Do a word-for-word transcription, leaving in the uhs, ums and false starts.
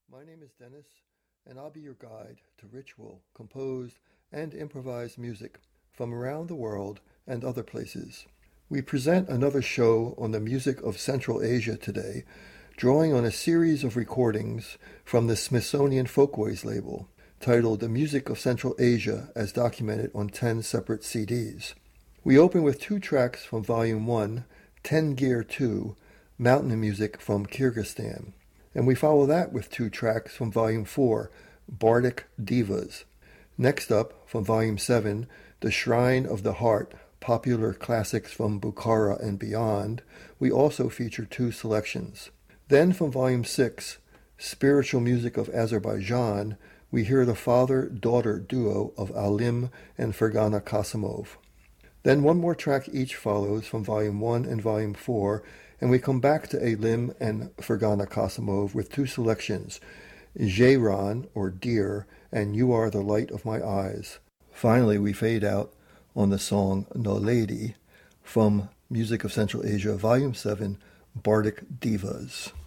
My name is Dennis, and I'll be your guide to ritual, composed, and improvised music from around the world and other places. We present another show on the music of Central Asia today, drawing on a series of recordings from the Smithsonian Folkways label, titled The Music of Central Asia as documented on ten separate C Ds. We open with two tracks from Volume one, Ten Gear two, Mountain Music from Kyrgyzstan, and we follow that with two tracks from Volume four, Bardic Divas. Next up, from Volume seven, The Shrine of the Heart, Popular Classics from Bukhara and Beyond, we also feature two selections. Then from Volume six, Spiritual Music of Azerbaijan, we hear the father-daughter duo of Alim and Fergana Kasimov. Then one more track each follows from Volume one and Volume four, and we come back to Alim and Fergana Kasimov with two selections, Jairan, or Deer, and You Are the Light of My Eyes. Finally, we fade out on the song No Lady from Music of Central Asia, Volume seven, Bardic Divas.